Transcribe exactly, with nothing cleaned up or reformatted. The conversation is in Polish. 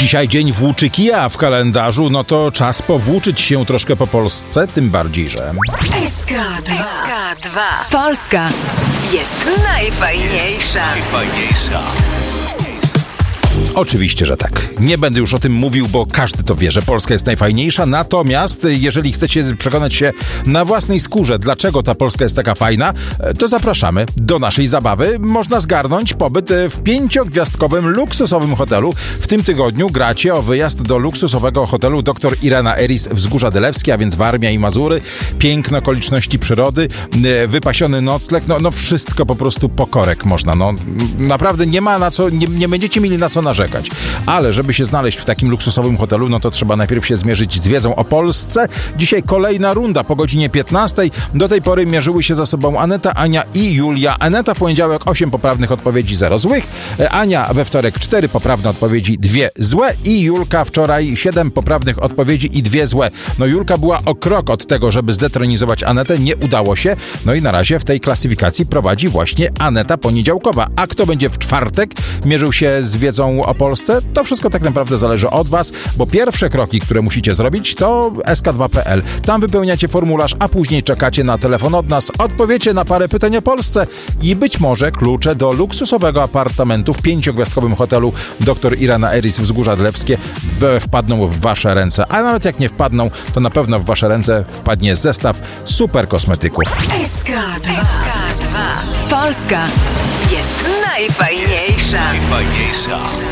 Dzisiaj dzień włóczykija w kalendarzu, no to czas powłóczyć się troszkę po Polsce, tym bardziej, że... S K dwa. Polska jest najfajniejsza. Najfajniejsza. Oczywiście, że tak. Nie będę już o tym mówił, bo każdy to wie, że Polska jest najfajniejsza. Natomiast jeżeli chcecie przekonać się na własnej skórze, dlaczego ta Polska jest taka fajna, to zapraszamy do naszej zabawy. Można zgarnąć pobyt w pięciogwiazdkowym, luksusowym hotelu. W tym tygodniu gracie o wyjazd do luksusowego hotelu dr Irena Eris Wzgórza Delewskie, a więc Warmia i Mazury. Piękne okoliczności przyrody, wypasiony nocleg, no, no wszystko po prostu pokorek można. No, naprawdę nie ma na co, nie, nie będziecie mieli na co narzekać. Ale żeby się znaleźć w takim luksusowym hotelu, no to trzeba najpierw się zmierzyć z wiedzą o Polsce. Dzisiaj kolejna runda po godzinie piętnastej. Do tej pory mierzyły się ze sobą Aneta, Ania i Julia. Aneta w poniedziałek osiem poprawnych odpowiedzi, zero złych. Ania we wtorek cztery poprawne odpowiedzi, dwie złe. I Julka wczoraj siedem poprawnych odpowiedzi i dwie złe. No Julka była o krok od tego, żeby zdetronizować Anetę. Nie udało się. No i na razie w tej klasyfikacji prowadzi właśnie Aneta Poniedziałkowa. A kto będzie w czwartek mierzył się z wiedzą o Polsce? To wszystko tak naprawdę zależy od was, bo pierwsze kroki, które musicie zrobić, to S K dwa kropka P L. Tam wypełniacie formularz, a później czekacie na telefon od nas, odpowiecie na parę pytań o Polsce i być może klucze do luksusowego apartamentu w pięciogwiazdkowym hotelu dr Irena Eris Wzgórza Delewskie wpadną w wasze ręce. A nawet jak nie wpadną, to na pewno w wasze ręce wpadnie zestaw super kosmetyków. S K dwa. Polska jest najfajniejsza. Najfajniejsza.